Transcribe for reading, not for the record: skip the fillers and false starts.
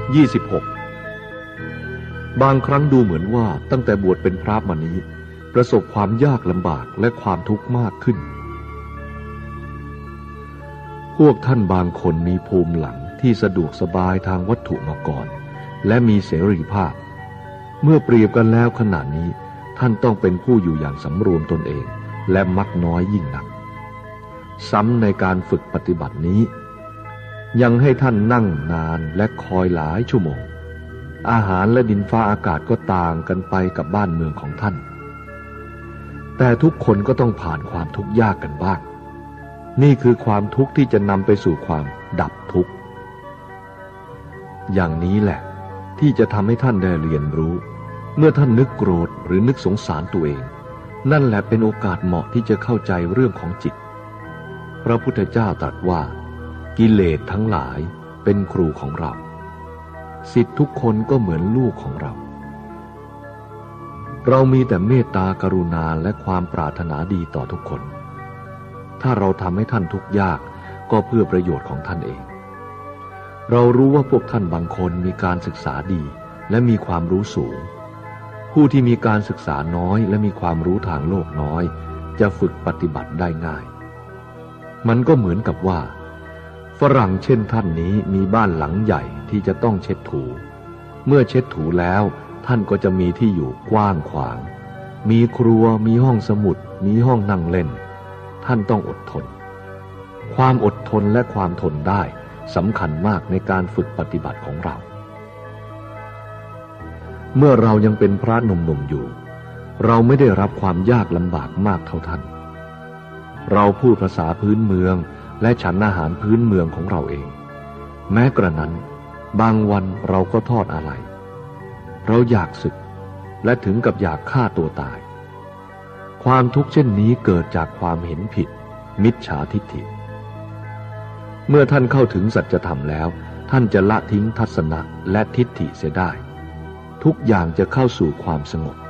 บางครั้งดูเหมือนว่าตั้งแต่บวชเป็นพระมานี้ประสบความยากลำบากและความทุกข์มากขึ้นพวกท่านบางคนมีภูมิหลังที่สะดวกสบายทางวัตถุมาก่อนและมีเสรีภาพเมื่อเปรียบกันแล้วขณะนี้ท่านต้องเป็นผู้อยู่อย่างสำรวมตนเองและมักน้อยยิ่งนักซ้ำในการฝึกปฏิบัตินี้ยังให้ท่านนั่งนานและคอยหลายชั่วโมงอาหารและดินฟ้าอากาศก็ต่างกันไปกับบ้านเมืองของท่านแต่ทุกคนก็ต้องผ่านความทุกข์ยากกันบ้างนี่คือความทุกข์ที่จะนำไปสู่ความดับทุกข์อย่างนี้แหละที่จะทำให้ท่านได้เรียนรู้เมื่อท่านนึกโกรธหรือนึกสงสารตัวเองนั่นแหละเป็นโอกาสเหมาะที่จะเข้าใจเรื่องของจิตพระพุทธเจ้าตรัสว่ากิเลสทั้งหลายเป็นครูของเราศิษย์ทุกคนก็เหมือนลูกของเราเรามีแต่เมตตากรุณาและความปรารถนาดีต่อทุกคนถ้าเราทำให้ท่านทุกข์ยากก็เพื่อประโยชน์ของท่านเองเรารู้ว่าพวกท่านบางคนมีการศึกษาดีและมีความรู้สูงผู้ที่มีการศึกษาน้อยและมีความรู้ทางโลกน้อยจะฝึกปฏิบัติได้ง่ายมันก็เหมือนกับว่าฝรั่งเช่นท่านนี้มีบ้านหลังใหญ่ที่จะต้องเช็ดถูเมื่อเช็ดถูแล้วท่านก็จะมีที่อยู่กว้างขวางมีครัวมีห้องสมุดมีห้องนั่งเล่นท่านต้องอดทนความอดทนและความทนได้สำคัญมากในการฝึกปฏิบัติของเราเมื่อเรายังเป็นพระหนุ่มๆอยู่เราไม่ได้รับความยากลำบากมากเท่าท่านเราพูดภาษาพื้นเมืองและฉันอาหารพื้นเมืองของเราเองแม้กระนั้นบางวันเราก็ทอดอะไรเราอยากสึกและถึงกับอยากฆ่าตัวตายความทุกข์เช่นนี้เกิดจากความเห็นผิดมิจฉาทิฏฐิเมื่อท่านเข้าถึงสัจธรรมแล้วท่านจะละทิ้งทัศนะและทิฏฐิเสียได้ทุกอย่างจะเข้าสู่ความสงบ